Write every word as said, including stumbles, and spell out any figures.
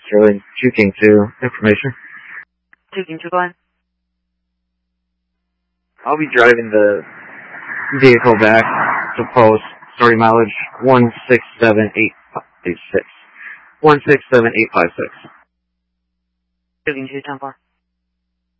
Charlie two King two, information. two King two, go ahead. I'll be driving the vehicle back to post, starting mileage one six seven eight eight six. one six seven eight five six. two King two, ten four.